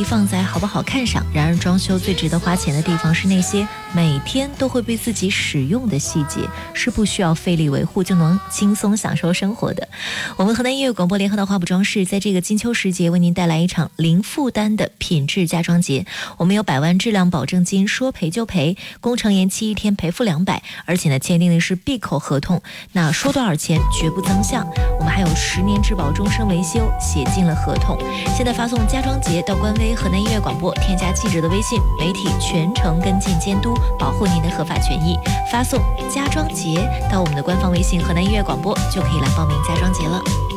力放在好不好看上，然而装修最值得花钱的地方是那些每天都会被自己使用的细节，是不需要费力维护就能轻松享受生活的。我们河南音乐广播联合的花圃装饰在这个金秋时节为您带来一场零负担的品质家装节。我们有100万质量保证金，说赔就赔，工程延期1天赔付200，而且呢签订的是闭口合同，那说多少钱绝不增项。我们还有10年质保终身维修写进了合同。现在发送家装节到官微河南音乐广播，添加记者的微信，媒体全程跟进监督，保护您的合法权益。发送家装节到我们的官方微信河南音乐广播，就可以来报名家装节了。